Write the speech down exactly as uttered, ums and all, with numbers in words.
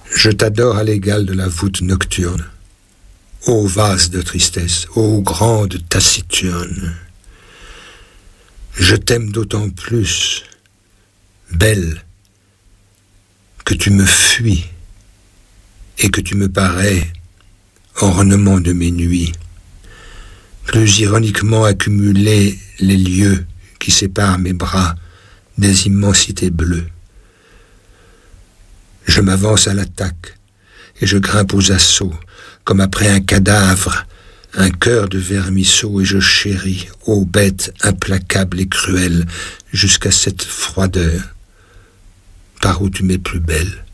Je t'adore à l'égal de la voûte nocturne, ô vase de tristesse, ô grande taciturne. Je t'aime d'autant plus, belle, que tu me fuis et que tu me parais ornement de mes nuits, plus ironiquement accumulés les lieux qui séparent mes bras des immensités bleues. Je m'avance à l'attaque et je grimpe aux assauts, comme après un cadavre, un cœur de vermisseau, et je chéris, ô bête implacable et cruelle, jusqu'à cette froideur, par où tu m'es plus belle.